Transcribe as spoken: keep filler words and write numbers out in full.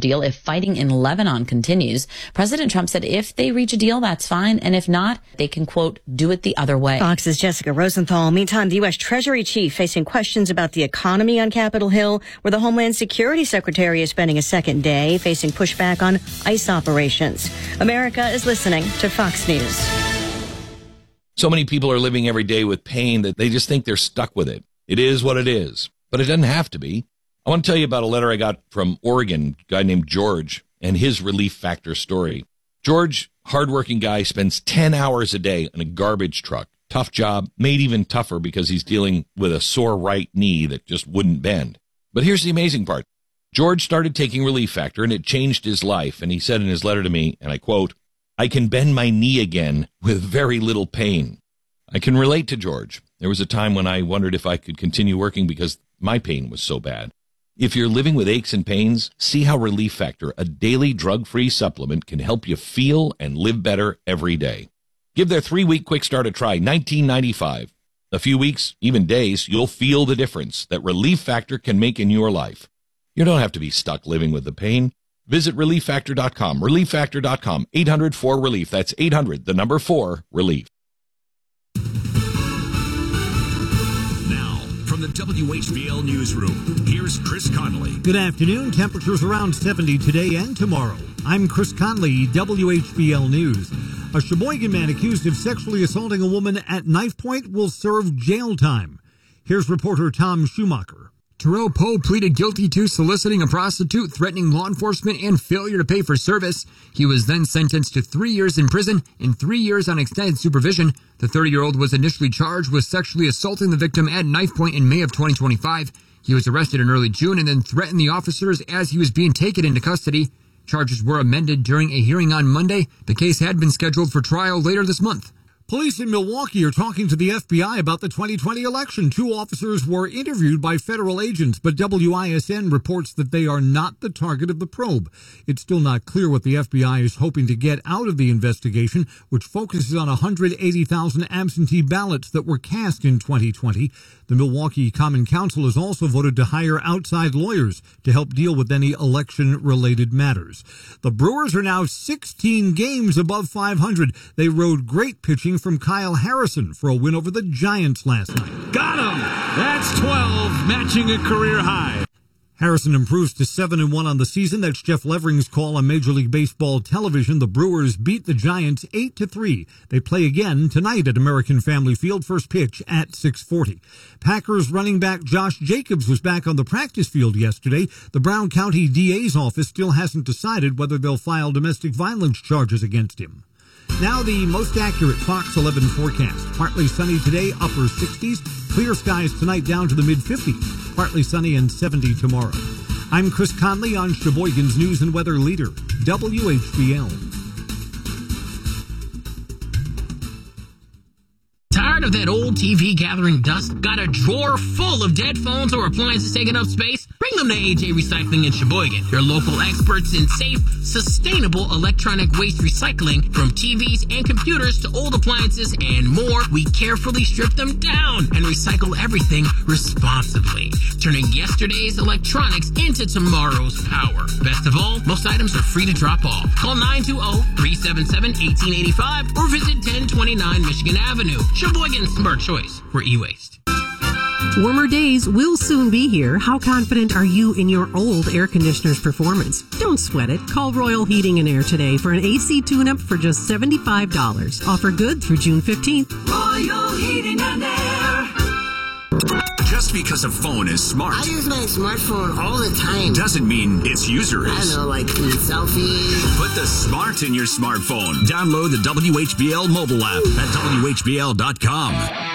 deal if fighting in Lebanon continues. President Trump said if they reach a deal, that's fine. And if not, they can, quote, do it the other way. Fox's Jessica Rosenthal. Meantime, the U S. Treasury chief facing questions about the economy on Capitol Hill, where the Homeland Security Secretary is spending a second day facing pushback on ICE operations. America is listening to Fox News. So many people are living every day with pain that they just think they're stuck with it. It is what it is, but it doesn't have to be. I want to tell you about a letter I got from Oregon, a guy named George, and his Relief Factor story. George, hardworking guy, spends ten hours a day in a garbage truck. Tough job, made even tougher because he's dealing with a sore right knee that just wouldn't bend. But here's the amazing part. George started taking Relief Factor, and it changed his life. And he said in his letter to me, and I quote, "I can bend my knee again with very little pain." I can relate to George. There was a time when I wondered if I could continue working because my pain was so bad. If you're living with aches and pains, see how Relief Factor, a daily drug-free supplement, can help you feel and live better every day. Give their three-week quick start a try, nineteen ninety-five. A few weeks, even days, you'll feel the difference that Relief Factor can make in your life. You don't have to be stuck living with the pain. Visit relief factor dot com, relief factor dot com, eight hundred four relief. That's eight hundred, the number four, relief. Now, from the W H B L Newsroom, here's Chris Conley. Good afternoon. Temperatures around seventy today and tomorrow. I'm Chris Conley, W H B L News. A Sheboygan man accused of sexually assaulting a woman at knife point will serve jail time. Here's reporter Tom Schumacher. Terrell Poe pleaded guilty to soliciting a prostitute, threatening law enforcement, and failure to pay for service. He was then sentenced to three years in prison and three years on extended supervision. The thirty-year-old was initially charged with sexually assaulting the victim at knife point in May of twenty twenty-five. He was arrested in early June and then threatened the officers as he was being taken into custody. Charges were amended during a hearing on Monday. The case had been scheduled for trial later this month. Police in Milwaukee are talking to the F B I about the twenty twenty election. Two officers were interviewed by federal agents, but W I S N reports that they are not the target of the probe. It's still not clear what the F B I is hoping to get out of the investigation, which focuses on one hundred eighty thousand absentee ballots that were cast in twenty twenty. The Milwaukee Common Council has also voted to hire outside lawyers to help deal with any election-related matters. The Brewers are now sixteen games above five hundred. They rode great pitching from Kyle Harrison for a win over the Giants last night. Got him! That's twelve, matching a career high. Harrison improves to seven and one on the season. That's Jeff Levering's call on Major League Baseball television. The Brewers beat the Giants eight to three. They play again tonight at American Family Field. First pitch at six forty. Packers running back Josh Jacobs was back on the practice field yesterday. The Brown County D A's office still hasn't decided whether they'll file domestic violence charges against him. Now the most accurate Fox eleven forecast. Partly sunny today, upper sixties. Clear skies tonight down to the mid-fifties. Partly sunny and seventy tomorrow. I'm Chris Conley on Sheboygan's News and Weather Leader, W H B L. Tired of that old T V gathering dust? Got a drawer full of dead phones or appliances taking up space? Bring them to A J Recycling in Sheboygan. Your local experts in safe, sustainable electronic waste recycling. From T Vs and computers to old appliances and more, we carefully strip them down and recycle everything responsibly, turning yesterday's electronics into tomorrow's power. Best of all, most items are free to drop off. Call nine two zero, three seven seven, one eight eight five or visit ten twenty-nine Michigan Avenue. Sheboygan's smart choice for e-waste. Warmer days will soon be here. How confident are you in your old air conditioner's performance? Don't sweat it. Call Royal Heating and Air today for an A C tune-up for just seventy-five dollars. Offer good through June fifteenth. Royal Heating and Air. Just because a phone is smart, I use my smartphone all the time, doesn't mean its user is. I don't know, like selfies. Put the smart in your smartphone. Download the W H B L mobile app at W H B L dot com.